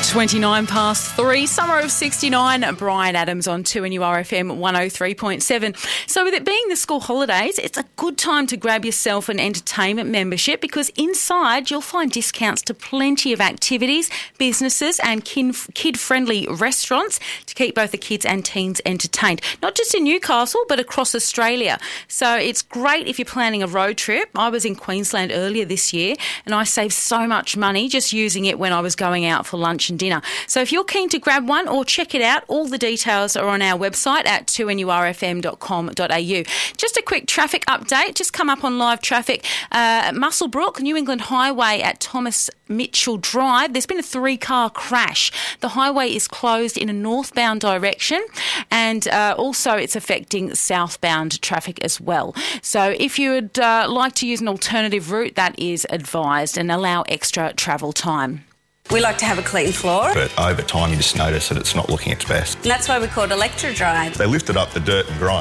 29 past 3, summer of 69, Brian Adams on 2NURFM 103.7. So with it being the school holidays, it's a good time to grab yourself an entertainment membership because inside you'll find discounts to plenty of activities, businesses and kid-friendly restaurants to keep both the kids and teens entertained. Not just in Newcastle, but across Australia. So it's great if you're planning a road trip. I was in Queensland earlier this year and I saved so much money just using it when I was going out for lunch and dinner. So if you're keen to grab one or check it out, all the details are on our website at 2NURFM.com.au. Just a quick traffic update, just come up on live traffic. Muswellbrook, New England Highway at Thomas Mitchell Drive, there's been a 3-car crash. The highway is closed in a northbound direction and also it's affecting southbound traffic as well. So if you would like to use an alternative route, that is advised and allow extra travel time. We like to have a clean floor. But over time you just notice that it's not looking its best. And that's why we call it Electro-Dry. They lifted up the dirt and grime.